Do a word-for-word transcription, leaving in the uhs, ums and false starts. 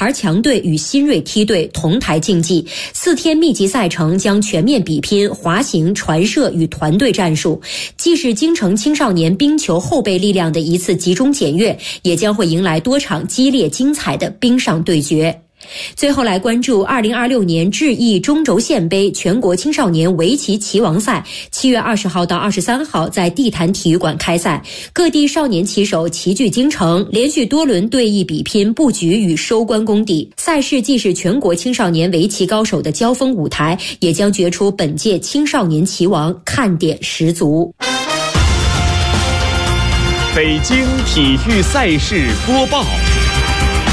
牌强队与新锐梯队同台竞技，四天密集赛程将全面比拼滑行、传射与团队战术，既是京城青少年冰球后备力量的一次集中检阅，也将会迎来多场激烈精彩的冰上对决。最后来关注二零二六年智毅中轴线杯全国青少年围棋棋王赛，七月二十号到二十三号在地坛体育馆开赛，各地少年棋手齐聚京城，连续多轮对弈比拼布局与收官功底。赛事既是全国青少年围棋高手的交锋舞台，也将决出本届青少年棋王，看点十足。 北京体育赛事播报。